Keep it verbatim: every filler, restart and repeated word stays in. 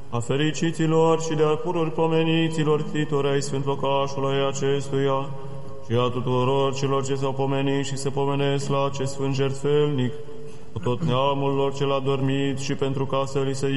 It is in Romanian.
a fericiților și de-a pururi pomeniților titori ai sfânt locașului acestuia și a tuturor celor ce s-au pomenit și se pomenesc la acest sfânt jertfelnic, cu tot neamul lor cel adormit și pentru ca să li se